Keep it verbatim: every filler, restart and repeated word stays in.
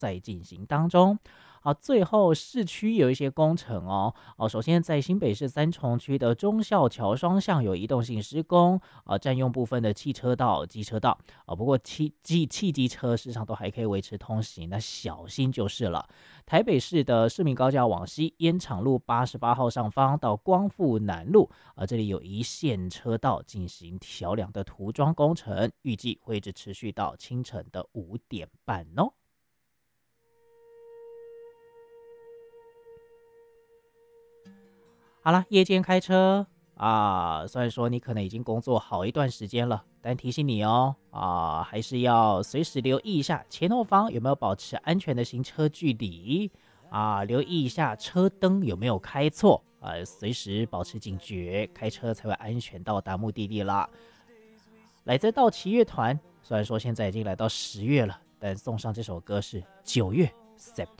在进行当中。好，最后市区有一些工程哦。哦，首先在新北市三重区的忠孝桥双向有移动性施工，呃，占用部分的汽车道、机车道。啊、不过汽汽汽机车事实上都还可以维持通行，那小心就是了。台北市的市民高架往西，烟厂路八十八号上方到光复南路，呃，这里有一线车道进行桥梁的涂装工程，预计会一直持续到清晨的五点半哦。好了，夜间开车啊，虽然说你可能已经工作好一段时间了，但提醒你哦，啊，还是要随时留意一下前后方有没有保持安全的行车距离啊，留意一下车灯有没有开错，啊，随时保持警觉，开车才会安全到达目的地啦。来自道奇乐团，虽然说现在已经来到十月了，但送上这首歌是九月 September。